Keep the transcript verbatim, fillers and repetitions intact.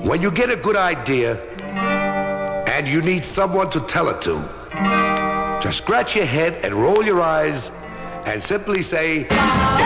When you get a good idea and you need someone to tell it to, just scratch your head and roll your eyes and simply say,